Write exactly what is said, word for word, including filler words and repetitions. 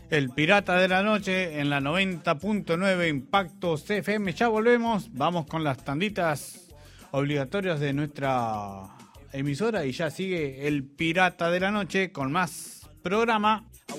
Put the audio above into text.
El Pirata de la Noche en la noventa punto nueve Impacto C F M. Ya volvemos, vamos con las tanditas obligatorias de nuestra emisora y ya sigue El Pirata de la Noche con más programa.